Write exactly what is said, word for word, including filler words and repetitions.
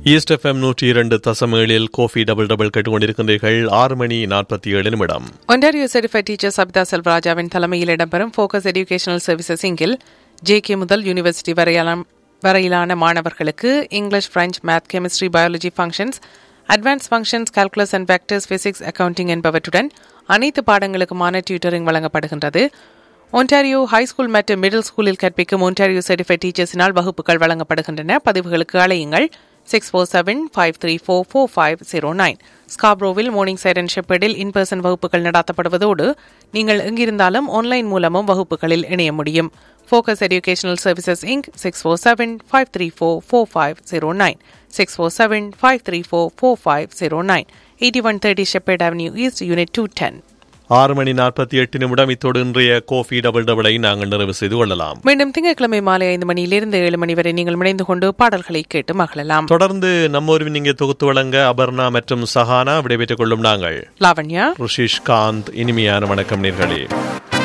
East FM நூற்றி இரண்டு தசம் ஏழில் கோஃபி டபுள் டபுள் கேட்டுக்கொண்டிருக்கின்றீர்கள். ஆறு மணி நாற்பத்தி ஏழு நிமிடம். ஒன்டாரியோ சர்டிஃபைட் டீச்சர் சபிதா செல்வராஜாவின் தலைமையில் இடம்பெறும் focus educational services இங்கில் J K முதல் யூனிவர்சிட்டி வரையிலான வரையிலான மாணவர்களுக்கு English, French, math, chemistry, biology functions, advance functions, calculus and vectors, physics, accounting என்பவற்றுடன் அனைத்து பாடங்களுக்குமான டியூட்டரிங் வழங்கப்படுகின்றது. ஒன்டாரியோ ஹைஸ்கூல் மற்றும் மிடில் ஸ்கூலில் கற்பிக்கும் ஒன்டாரியோ சர்டிஃபைட் டீச்சர்ஸினால் வகுப்புகள் வழங்கப்படுகின்றன. பதிவுகளுக்கு அழையுங்கள் six four seven five three four four five zero nine. ஸ்காப்ரோவில் morning side and ஷெப்பர்டில் in person வகுப்புகள் நடத்தப்படுவதோடு நீங்கள் எங்கிருந்தாலும் ஆன்லைன் மூலமும் வகுப்புகளில் இணைய முடியும். Focus educational services ink six four seven five three four four five zero nine six four seven five three four four five zero nine eighty one thirty shepherd avenue east, unit two ten. ஆறு மணி நாற்பத்தி எட்டு நிமிடம். இத்தோடு இன்றைய Kofi double டபுளை நாங்கள் நிறைவு செய்து கொள்ளலாம். மீண்டும் திங்கட்கிழமை மாலை ஐந்து மணியிலிருந்து ஏழு மணி வரை நீங்கள் இணைந்து கொண்டு பாடல்களை கேட்டு மகிழலாம். தொடர்ந்து நம்மொரு நீங்க தொகுத்து வழங்க அபர்ணா மற்றும் சஹானா விடைபெற்றுக் கொள்ளும் நாங்கள் லாவண்யா, ருஷிஷ் காந்த். இனிமையான வணக்கம் நேர்களே.